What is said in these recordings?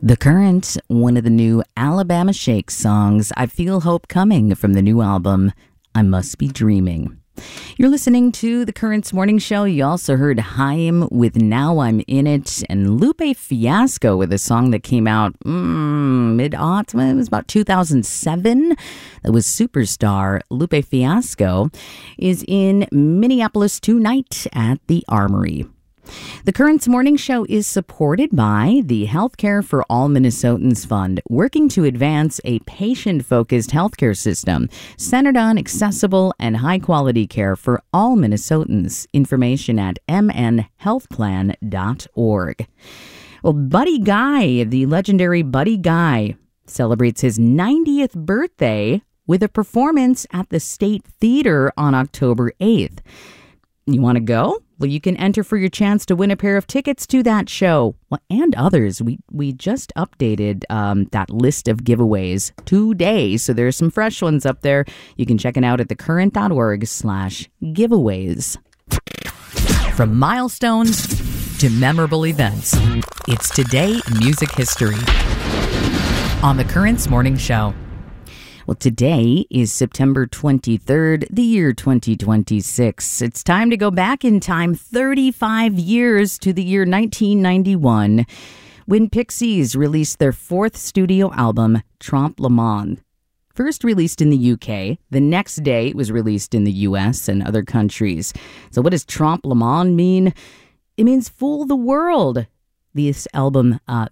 The Current, one of the new Alabama Shake songs, I Feel Hope Coming, from the new album, I Must Be Dreaming. You're listening to The Current's Morning Show. You also heard Haim with Now I'm In It, and Lupe Fiasco with a song that came out mid-aught. It was about 2007. That was Superstar. Lupe Fiasco is in Minneapolis tonight at the Armory. The Current's Morning Show is supported by the Healthcare for All Minnesotans Fund, working to advance a patient-focused healthcare system centered on accessible and high-quality care for all Minnesotans. Information at mnhealthplan.org. Well, Buddy Guy, the legendary Buddy Guy, celebrates his 90th birthday with a performance at the State Theater on October 8th. You want to go? Well, you can enter for your chance to win a pair of tickets to that show, well, and others. We just updated that list of giveaways today, so there's some fresh ones up there. You can check it out at thecurrent.org/giveaways. From milestones to memorable events, it's Today in Music History on The Current's Morning Show. Well, today is September 23rd, the year 2026. It's time to go back in time 35 years to the year 1991, when Pixies released their fourth studio album, Trompe la Monde. First released in the UK, the next day it was released in the US and other countries. So what does Trompe la Monde mean? It means fool the world. This album, hi.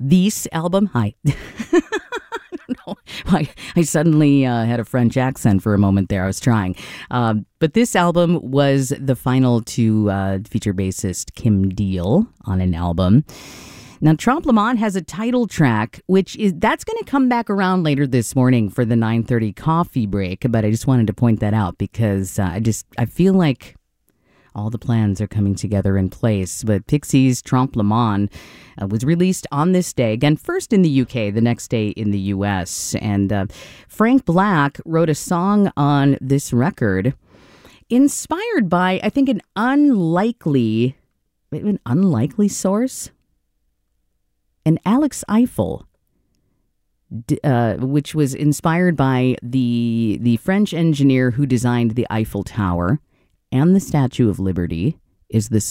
I suddenly had a French accent for a moment there. I was trying. But this album was the final to feature bassist Kim Deal on an album. Now, Trompe la Monde has a title track, that's going to come back around later this morning for the 9:30 coffee break. But I just wanted to point that out because I feel like all the plans are coming together in place. But Pixies' Trompe la Monde was released on this day. Again, first in the UK, the next day in the US. And Frank Black wrote a song on this record inspired by, I think, an unlikely source. And Alex Eiffel, which was inspired by the French engineer who designed the Eiffel Tower and the Statue of Liberty, is the